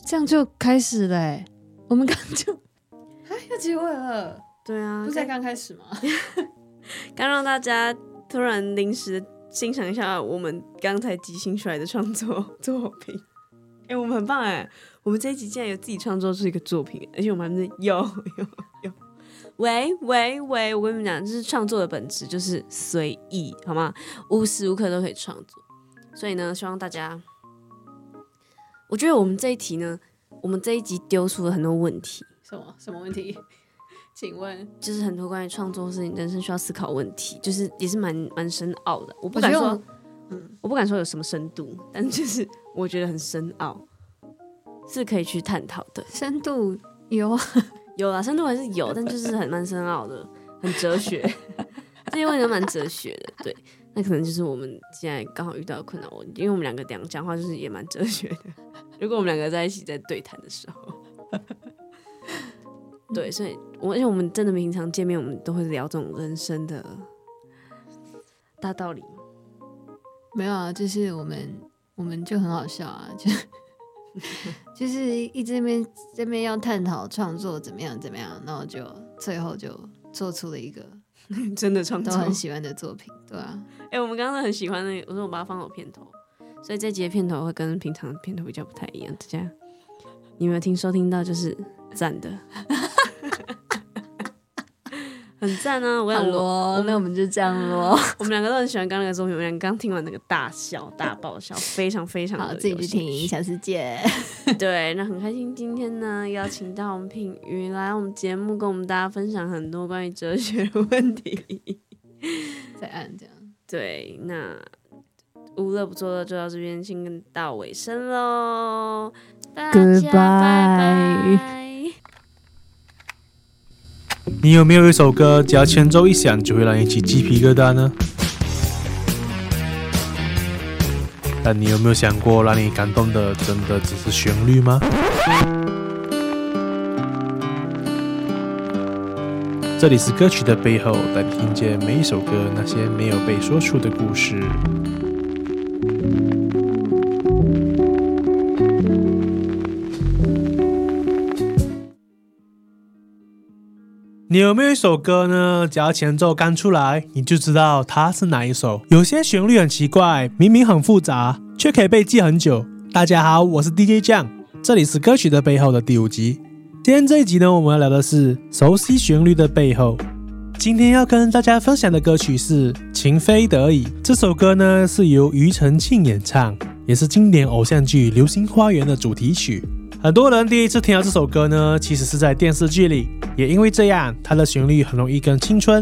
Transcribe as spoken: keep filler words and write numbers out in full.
这样就开始了欸，我们刚就啊要结尾了。 对啊， 不是才刚开始吗？ 刚让大家突然临时欣赏一下我们刚才即兴出来的创作作品。哎、欸，我们很棒哎！我们这一集竟然有自己创作出一个作品，而且我们还是有有有。喂喂喂，我跟你们讲，就是创作的本质就是随意，好吗？无时无刻都可以创作。所以呢，希望大家，我觉得我们这一题呢，我们这一集丢出了很多问题。 什么什么问题？请问， 就是很多关于创作事情、人生需要思考问题，就是也是蛮蛮深奥的。我不敢说，嗯，我不敢说有什么深度，但就是我觉得很深奥，是可以去探讨的。 深度有啊。 有啦，深度还是有，但就是很蛮深奥的，很哲学。这些问题都蛮哲学的，对。那可能就是我们现在刚好遇到的困难问题，因为我们两个讲讲话就是也蛮哲学的。如果我们两个在一起在对谈的时候，对，所以我而且我们真的平常见面，我们都会聊这种人生的大道理。 没有啊，就是我们我们就很好笑啊，就。就是一直这边这边要探讨创作怎么样怎么样，然后就最后就做出了一个真的创作都很喜欢的作品，对啊。 哎、欸，我们刚刚很喜欢那个，我说我把它放到片头，所以这集的片头会跟平常的片头比较不太一样。大家你有没有听收听到？就是赞的，很赞啊！我想咯，那我们就这样咯。 我们两个都很喜欢刚刚那个作品，我们两个刚听完那个大笑大爆笑，非常非常的好，自己去听，下次见。 对，那很开心今天呢邀请到我们品瑜来我们节目，跟我们大家分享很多关于哲学的问题。 再按这样。 对，那无乐不作乐就到这边，先到尾声喽，大家拜拜。 你有没有一首歌，只要前奏一响就会让你起鸡皮疙瘩呢？但你有没有想过，让你感动的真的只是旋律吗？这里是歌曲的背后，带你听见每一首歌那些没有被说出的故事。你有没有一首歌呢？只要前奏刚出来，你就知道它是哪一首。有些旋律很奇怪，明明很复杂，却可以被记很久。大家好，我是 D J 酱，这里是歌曲的背后的第五集。今天这一集呢，我们要聊的是熟悉旋律的背后。今天要跟大家分享的歌曲是《情非得已》。这首歌呢是由庾澄庆演唱，也是经典偶像剧《流星花园》的主题曲。很多人第一次听到这首歌呢，其实是在电视剧里，也因为这样，它的旋律很容易跟青春